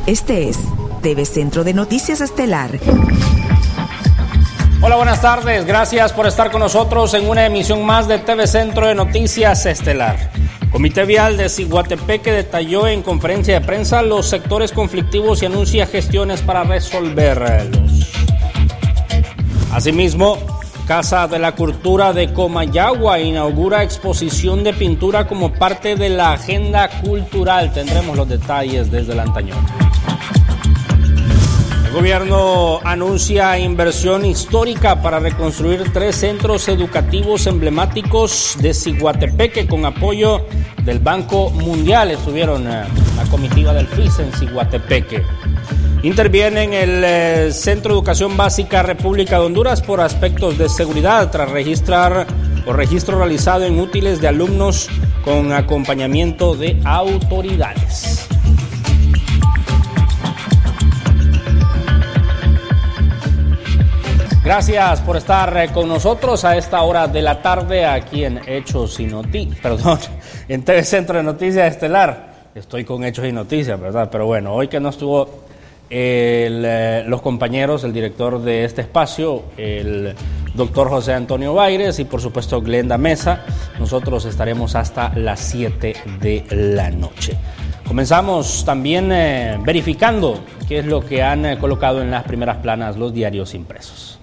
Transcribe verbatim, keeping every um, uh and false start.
Este es T V Centro de Noticias Estelar. Hola, buenas tardes. Gracias por estar con nosotros en una emisión más de T V Centro de Noticias Estelar. Comité Vial de Ciguatepeque detalló en conferencia de prensa los sectores conflictivos y anuncia gestiones para resolverlos. Asimismo, Casa de la Cultura de Comayagua inaugura exposición de pintura como parte de la agenda cultural. Tendremos los detalles desde el Antañón. El gobierno anuncia inversión histórica para reconstruir tres centros educativos emblemáticos de Ciguatepeque con apoyo del Banco Mundial. Estuvieron la comitiva del F I S en Ciguatepeque. Interviene en el eh, Centro de Educación Básica República de Honduras por aspectos de seguridad tras registrar o registro realizado en útiles de alumnos con acompañamiento de autoridades. Gracias por estar con nosotros a esta hora de la tarde aquí en Hechos y Noticias, perdón, en T V Centro de Noticias Estelar. Estoy con Hechos y Noticias, ¿verdad? Pero bueno, hoy que no estuvo el, eh, los compañeros, el director de este espacio, el doctor José Antonio Baires y por supuesto Glenda Mesa, nosotros estaremos hasta las siete de la noche. Comenzamos también eh, verificando qué es lo que han eh, colocado en las primeras planas los diarios impresos.